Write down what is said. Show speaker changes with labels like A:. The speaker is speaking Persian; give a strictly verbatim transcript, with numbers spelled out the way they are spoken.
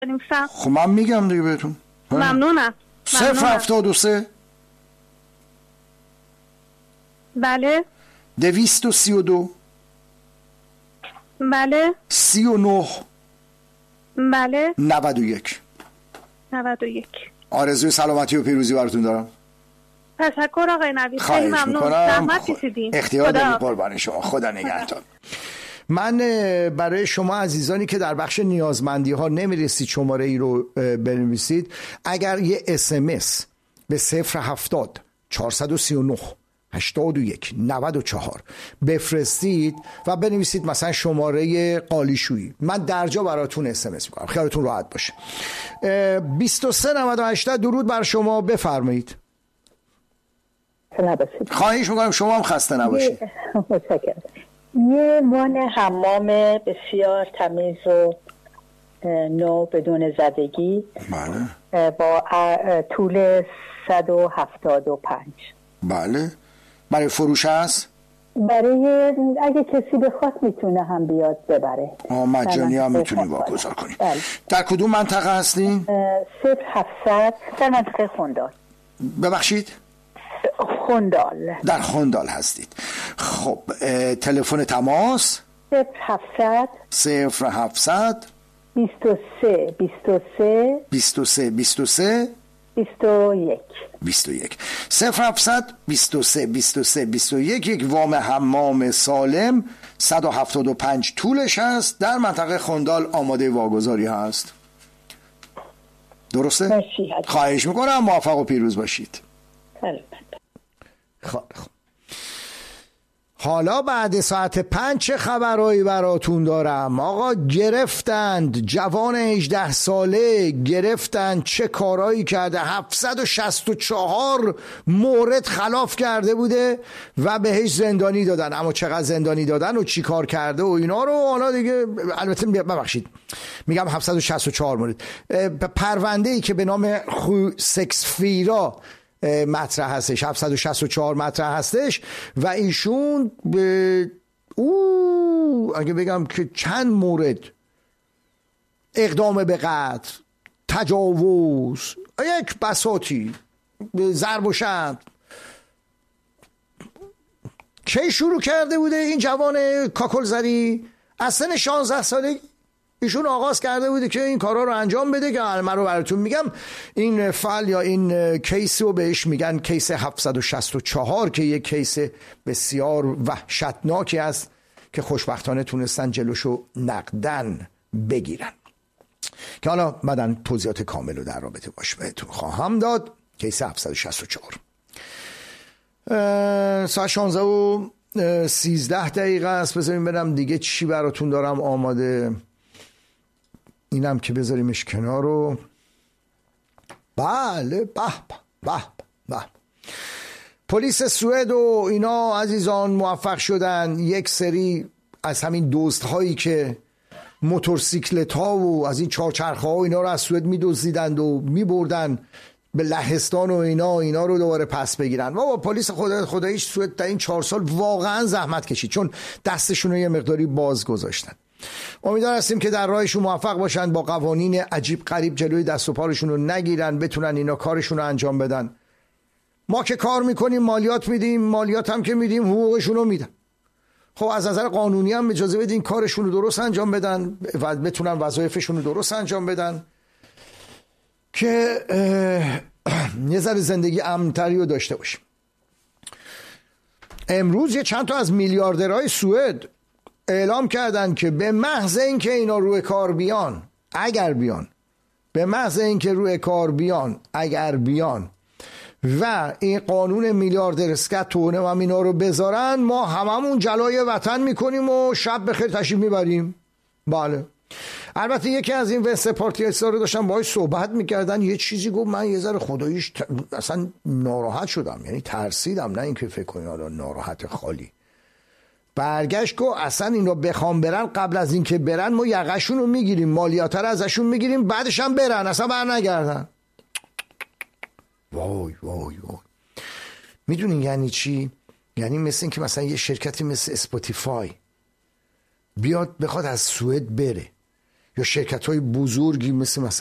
A: خب من میگم دیگه بهتون.
B: ممنونم.
A: صفر هفتاد و سه
B: بله.
A: دویست و سی و دو
B: بله.
A: سی و نه
B: بله.
A: نود و یک.
B: نود و یک.
A: آرزوی سلامتی و پیروزی براتون دارم.
B: تشکر آقای نوید، خیلی
A: خواهش
B: ممنون.
A: میکنم.
B: زحمت کشیدین.
A: اختیار دارید قربان شما. خدا نگهدار. من برای شما عزیزانی که در بخش نیازمندی ها نمیرسید شماره ای رو بنویسید، اگر یه اسمس به صفر هفتاد چهارصد و سی و نه هشتاد و یک نود و چهار بفرستید و بنویسید مثلا شماره قالیشویی، من درجا براتون اسمس میکنم، خیالتون راحت باشه. بیست و سه نود و هشت درود بر شما، بفرمایید. خواهش میکنم، شما هم خسته نباشید.
C: متشکرم. یه وان حمام بسیار تمیز و نو بدون زدگی،
A: بله،
C: با طول صد و هفتاد و پنج.
A: بله. برای فروش هست؟
C: برای اگه کسی بخواد میتونه هم بیاد ببره.
A: آه مجانی هم میتونی واگذار کنی. بله. در کدوم منطقه هستین؟
C: صفر هفتصد در منطقه خوندال.
A: ببخشید؟
C: خوندال.
A: در خوندال هستید. خب تلفن تماس
C: صفر هفتصد
A: صفر هفتصد
C: بیست و سه بیست و سه
A: بیست و سه بیست و سه
C: بیست و یک
A: بیست و یک صفر هفتصد بیست و سه بیست و سه بیست و یک. یک وام حمام سالم صد و هفتاد و پنج طولش هست، در منطقه خوندال آماده واگذاری هست. درسته؟ خواهش میکنم، موفق و پیروز باشید. خب حالا بعد ساعت پنج چه خبرهایی براتون دارم؟ آقا گرفتند جوان هجده ساله، گرفتند چه کارایی کرده، هفتصد و شصت و چهار مورد خلاف کرده بوده و بهش زندانی دادن. اما چقدر زندانی دادن و چی کار کرده و اینا رو حالا دیگه، البته ببخشید میگم هفتصد و شصت و چهار مورد. پرونده‌ای که به نام خو سکس فیرا مطرح هستش، هفتصد و شصت و چهار مطرح هستش و ایشون به او اگه بگم که چند مورد اقدام به قتل، تجاوز، یک بساطی، ضرب و شتم کی شروع کرده بوده این جوان کاکلزری؟ از سن شانزده سالگی ایشون آغاز کرده بوده که این کارا رو انجام بده که من رو براتون میگم. این فعل یا این کیس رو بهش میگن کیس هفتصد و شصت و چهار که یک کیس بسیار وحشتناکی است که خوشبختانه تونستن جلوشو نقدن بگیرن، که حالا بعدن توضیحات کامل رو در رابطه باش بهتون خواهم داد. کیس هفتصد و شصت و چهار. ساعت شانزده و سیزده دقیقه است. بذاریم برم دیگه چی براتون دارم آماده. اینم که بذاریمش کنار رو. بله، به به به. پلیس سوئد و اینا عزیزان موفق شدن یک سری از همین دزد هایی که موتورسیکلت ها و از این چهارچرخه ها و اینا رو از سوئد میدزدیدند و میبردن به لهستان و اینا اینا رو دوباره پس بگیرن. و پلیس خدا خداییش سوئد در این چهار سال واقعا زحمت کشید، چون دستشون رو یه مقداری باز گذاشتن. امیدوار هستیم که در راهشون موفق باشن، با قوانین عجیب غریب جلوی دست و پارشون رو نگیرن، بتونن اینا کارشون رو انجام بدن. ما که کار میکنیم مالیات میدیم، مالیات هم که میدیم حقوقشون رو میدن. خب از نظر قانونی هم اجازه بدین کارشون رو درست انجام بدن و بتونن وظایفشون رو درست انجام بدن که یه ذره زندگی امن‌تری رو داشته باشیم. امروز یه چند تا از میلیاردرهای سوئد اعلام کردن که به محض اینکه اینا روی کار بیان، اگر بیان، به محض اینکه روی کار بیان، اگر بیان و این قانون میلیاردر اسکت و هم اینا رو بذارن، ما هممون جلای وطن میکنیم و شب بخیر تشریف میبریم. بله. البته یکی از این وست پارتی اصلا رو داشتم باهاش صحبت میکردن، یه چیزی گفت من یه ذره خداییش ت... اصلا ناراحت شدم، یعنی ترسیدم، نه اینکه فکر کنین حالا ناراحت خالی. برگشت گفت اصلا این رو بخوام برن، قبل از اینکه برن ما یقشون رو میگیریم، مالیات رو ازشون میگیریم، بعدش هم برن، اصلا بر نگردن. وای وای وای. میدونین یعنی چی؟ یعنی مثل این که مثلا یه شرکتی مثل اسپاتیفای بیاد بخواد از سوئد بره، یا شرکت های بزرگی مثل مثلا